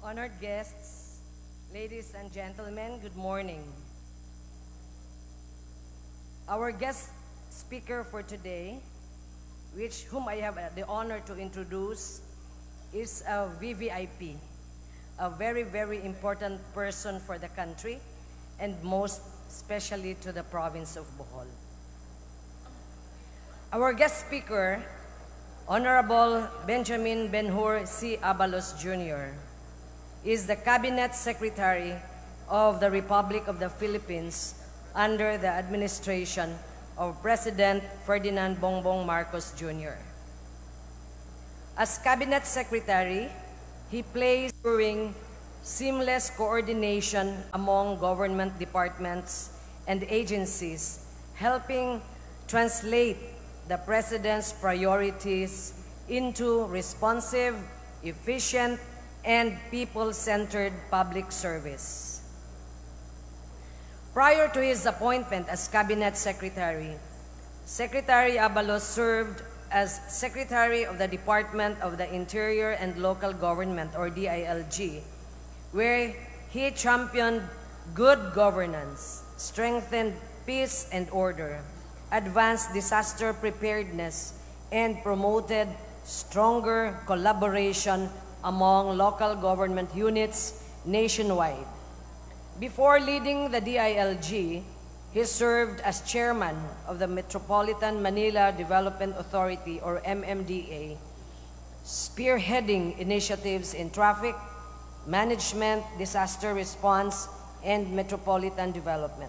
Honored guests, ladies and gentlemen, good morning. Our guest speaker for today, whom I have the honor to introduce, is a VVIP, a very, very important person for the country and most especially to the province of Bohol. Our guest speaker, Honorable Benjamin Benhur C. Abalos Jr., is the Cabinet Secretary of the Republic of the Philippines under the administration of President Ferdinand Bongbong Marcos Jr. As Cabinet Secretary, he plays during seamless coordination among government departments and agencies, helping translate the President's priorities into responsive, efficient, and people-centered public service. Prior to his appointment as Cabinet Secretary, Secretary Abalos served as Secretary of the Department of the Interior and Local Government, or DILG, where he championed good governance, strengthened peace and order, advanced disaster preparedness, and promoted stronger collaboration among local government units nationwide. Before leading the DILG, he served as chairman of the Metropolitan Manila Development Authority, or MMDA, spearheading initiatives in traffic, management, disaster response, and metropolitan development.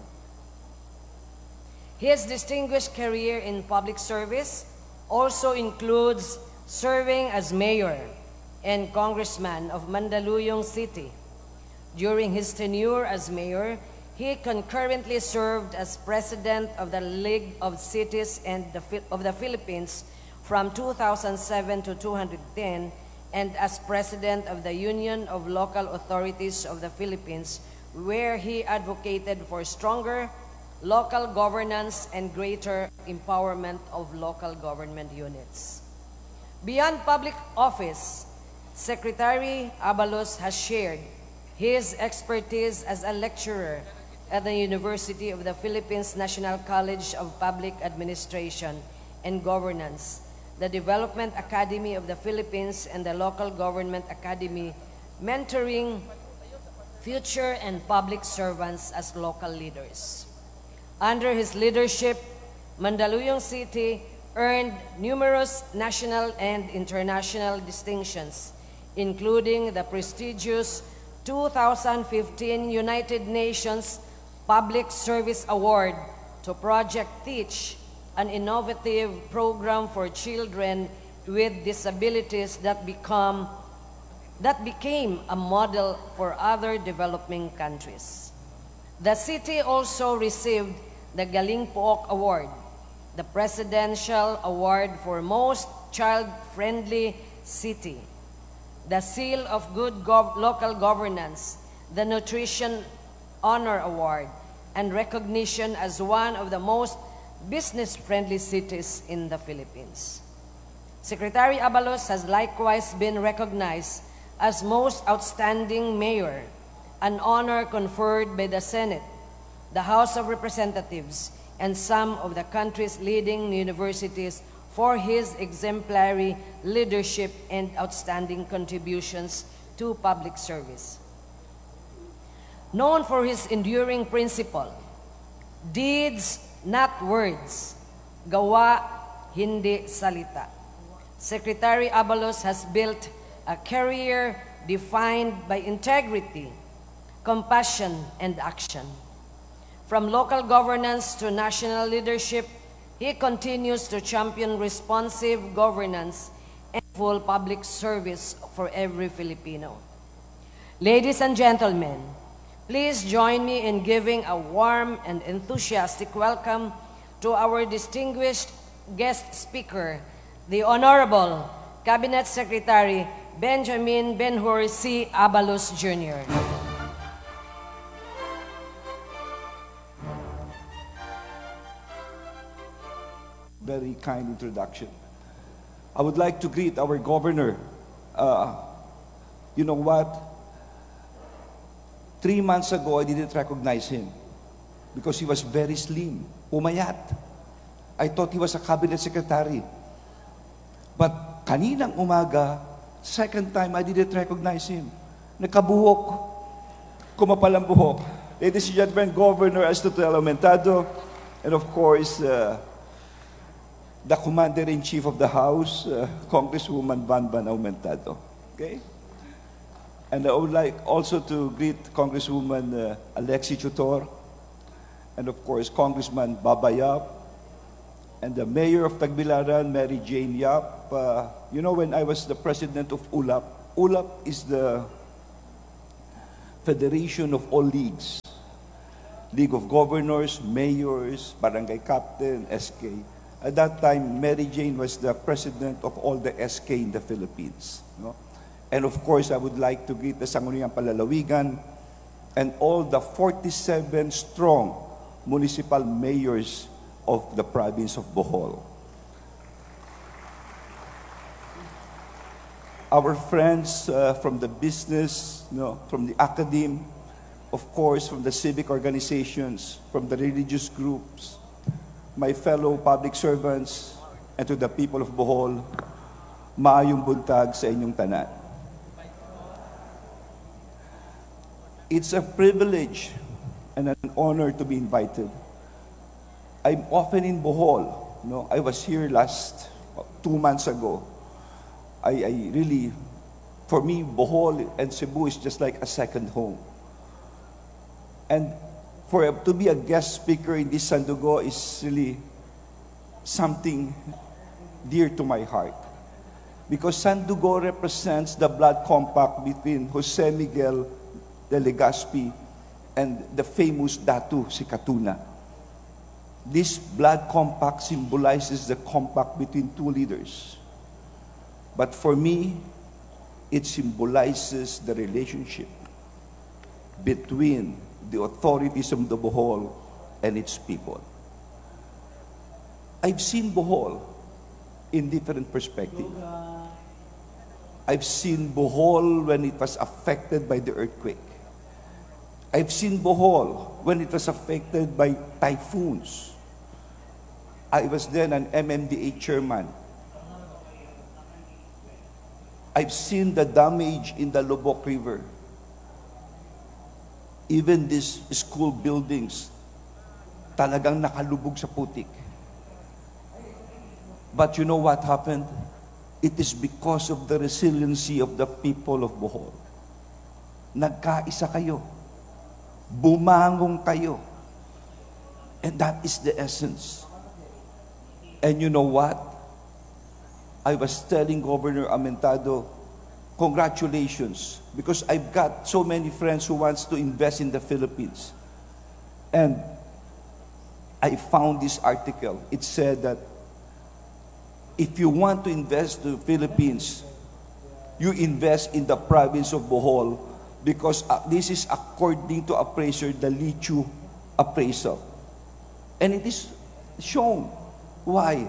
His distinguished career in public service also includes serving as mayor and congressman of Mandaluyong City. During his tenure as mayor, he concurrently served as president of the League of Cities of the Philippines from 2007 to 2010, and as president of the Union of Local Authorities of the Philippines, where he advocated for stronger local governance and greater empowerment of local government units. Beyond public office, Secretary Abalos has shared his expertise as a lecturer at the University of the Philippines National College of Public Administration and Governance, the Development Academy of the Philippines, and the Local Government Academy, mentoring future and public servants as local leaders. Under his leadership, Mandaluyong City earned numerous national and international distinctions, including the prestigious 2015 United Nations Public Service Award to Project Teach, an innovative program for children with disabilities that became a model for other developing countries. The city also received the Galing Pook Award, the Presidential Award for Most Child-Friendly City, the Seal of Good Local Governance, the Nutrition Honor Award, and recognition as one of the most business-friendly cities in the Philippines. Secretary Abalos has likewise been recognized as Most Outstanding Mayor, an honor conferred by the Senate, the House of Representatives, and some of the country's leading universities for his exemplary leadership and outstanding contributions to public service. Known for his enduring principle, deeds, not words, gawa, hindi salita, Secretary Abalos has built a career defined by integrity, compassion, and action. From local governance to national leadership, he continues to champion responsive governance and full public service for every Filipino. Ladies and gentlemen, please join me in giving a warm and enthusiastic welcome to our distinguished guest speaker, the Honorable Cabinet Secretary Benjamin Benhur C. Abalos Jr. Very kind introduction. I would like to greet our governor. You know what? 3 months ago, I didn't recognize him because he was very slim, pumayat. I thought he was a cabinet secretary. But kaninang umaga, second time, I didn't recognize him. Nakabuhok. Kumapal ang buhok. Ladies and gentlemen, Governor Aristotle Aumentado, and of course, the Commander-in-Chief of the House, Congresswoman Banban Aumentado. Okay? And I would like also to greet Congresswoman Alexi Chutor, and of course, Congressman Baba Yap, and the Mayor of Tagbilaran, Mary Jane Yap. You know, when I was the president of ULAP, ULAP is the Federation of all leagues. League of Governors, Mayors, Barangay Captain, SK. At that time, Mary Jane was the president of all the SK in the Philippines. No? And of course, I would like to greet the Sangguniang Palalawigan and all the 47 strong municipal mayors of the province of Bohol. Our friends from the business, from the academe, of course, from the civic organizations, from the religious groups, my fellow public servants, and to the people of Bohol, maayong buntag sa inyong tanan. It's a privilege and an honor to be invited. I'm often in Bohol. I was here 2 months ago. I really, for me, Bohol and Cebu is just like a second home. And to be a guest speaker in this Sandugo is really something dear to my heart. Because Sandugo represents the blood compact between Jose Miguel de Legazpi and the famous Datu si Katuna. This blood compact symbolizes the compact between two leaders. But for me, it symbolizes the relationship between the authorities of the Bohol and its people. I've seen Bohol in different perspectives. I've seen Bohol when it was affected by the earthquake. I've seen Bohol when it was affected by typhoons. I was then an MMDA chairman. I've seen the damage in the Lobok River. Even these school buildings, talagang nakalubog sa putik. But you know what happened? It is because of the resiliency of the people of Bohol. Nagkaisa kayo. Bumangong kayo. And that is the essence. And you know what? I was telling Governor Aumentado, congratulations, because I've got so many friends who wants to invest in the Philippines. And I found this article. It said that if you want to invest in the Philippines, you invest in the province of Bohol because this is according to appraiser, the Lichu appraisal. And it is shown. Why?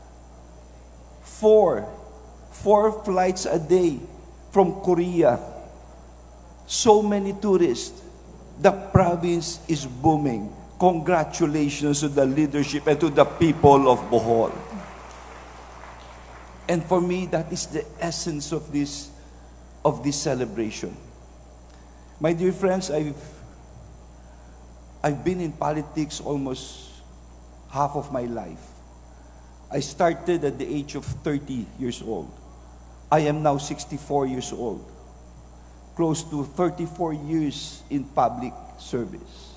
Four flights a day from Korea. So many tourists. The province is booming. Congratulations to the leadership and to the people of Bohol. And for me, that is the essence of this celebration. My dear friends, I've been in politics almost half of my life. I started at the age of 30 years old. I am now 64 years old. Close to 34 years in public service.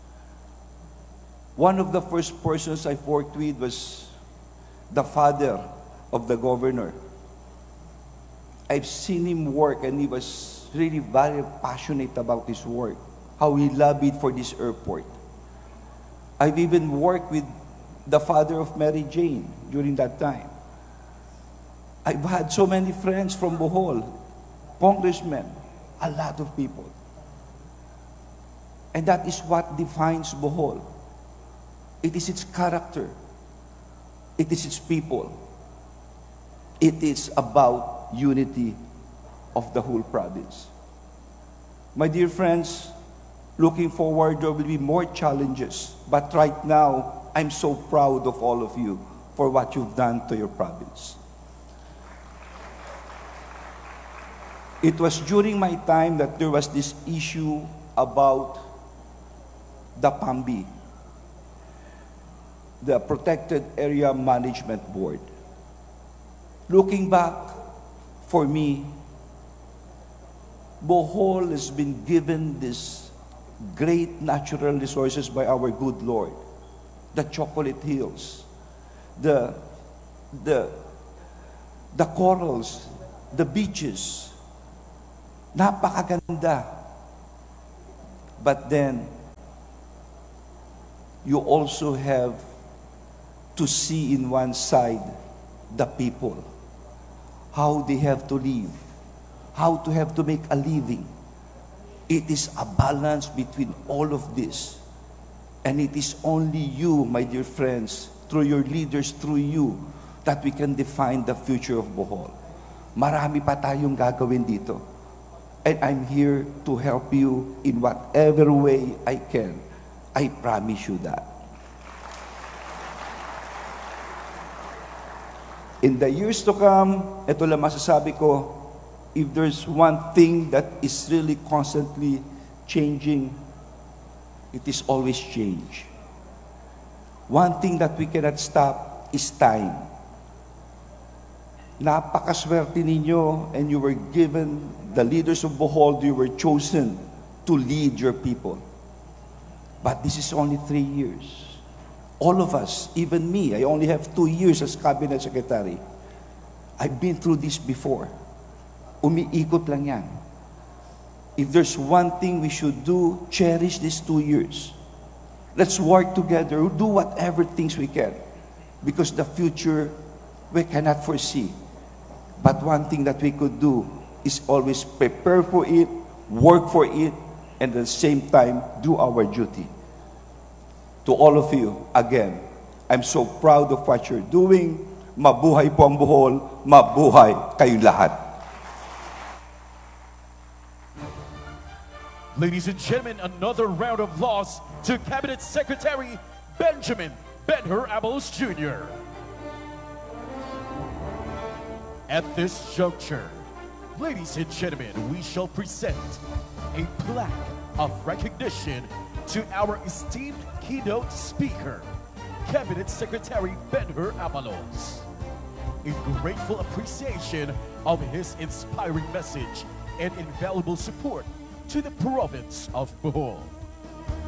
One of the first persons I've worked with was the father of the governor. I've seen him work and he was really very passionate about his work, how he lobbied for this airport. I've even worked with the father of Mary Jane during that time. I've had so many friends from Bohol, congressmen, a lot of people. And that is what defines Bohol. It is its character. It is its people. It is about unity of the whole province. My dear friends, Looking forward, there will be more challenges. But right now, I'm so proud of all of you for what you've done to your province. It was during my time that there was this issue about the PAMBI, the Protected Area Management Board. Looking back, for me, Bohol has been given this great natural resources by our good Lord. The chocolate hills, the corals, the beaches. Napakaganda. But then, you also have to see in one side the people, how they have to live, how to have to make a living. It is a balance between all of this. And it is only you, my dear friends, through your leaders, through you, that we can define the future of Bohol. Marami pa tayong gagawin dito. And I'm here to help you in whatever way I can. I promise you that. In the years to come, ito lang masasabi ko, if there's one thing that is really constantly changing, it is always change. One thing that we cannot stop is time. Napakaswerte ninyo, and you were given, the leaders of Bohol, you were chosen to lead your people. But this is only 3 years. All of us, even me, I only have 2 years as cabinet secretary. I've been through this before. Umiikot lang yan. If there's one thing we should do, cherish these 2 years. Let's work together, do whatever things we can. Because the future, we cannot foresee. But one thing that we could do is always prepare for it, work for it, and at the same time, do our duty. To all of you, again, I'm so proud of what you're doing. Mabuhay po ang Bohol, mabuhay kayong lahat. Ladies and gentlemen, another round of applause to Cabinet Secretary Benjamin Ben-Hur Abalos Jr. At this juncture, ladies and gentlemen, we shall present a plaque of recognition to our esteemed keynote speaker, Cabinet Secretary Ben-Hur Abalos, in grateful appreciation of his inspiring message and invaluable support to the province of Bohol.